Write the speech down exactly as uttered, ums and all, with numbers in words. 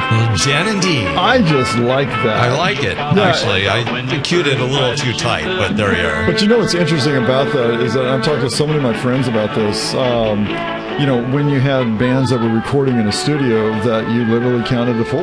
Well, Jen and Dean. I just like that. I like it, actually. I cued it a little too tight, but there you are. But you know what's interesting about that is that I've talked to so many of my friends about this. Um, you know, when you had bands that were recording in a studio that you literally counted to four.